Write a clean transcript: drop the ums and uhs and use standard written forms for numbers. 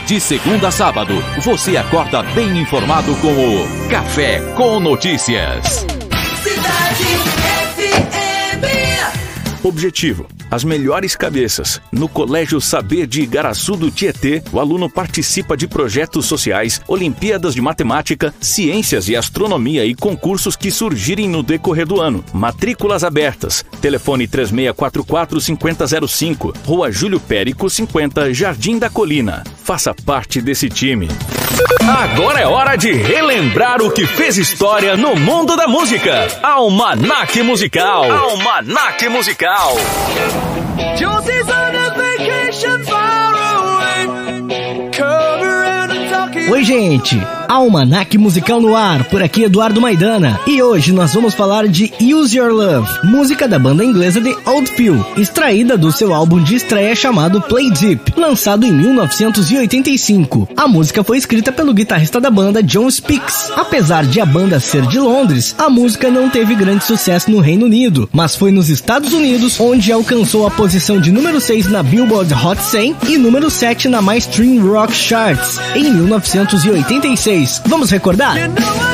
De segunda a sábado, você acorda bem informado com o Café com Notícias. Cidade FM. Objetivo: as melhores cabeças. No Colégio Saber de Igaraçu do Tietê, o aluno participa de projetos sociais, Olimpíadas de Matemática, Ciências e Astronomia e concursos que surgirem no decorrer do ano. Matrículas abertas. Telefone 3644-5005, Rua Júlio Périco 50, Jardim da Colina. Faça parte desse time. Agora é hora de relembrar o que fez história no mundo da música. Almanac Musical. Almanac Musical. Josie's on a vacation far away. Come around and talk it. Oi, gente! Almanac Musical no ar, por aqui Eduardo Maidana. E hoje nós vamos falar de Use Your Love, música da banda inglesa The Old Phil, extraída do seu álbum de estreia chamado Play Deep, lançado em 1985. A música foi escrita pelo guitarrista da banda John Speaks. Apesar de a banda ser de Londres, a música não teve grande sucesso no Reino Unido, mas foi nos Estados Unidos onde alcançou a posição de número 6 na Billboard Hot 100 e número 7 na Mainstream Rock Charts em 1986. Vamos recordar? You know I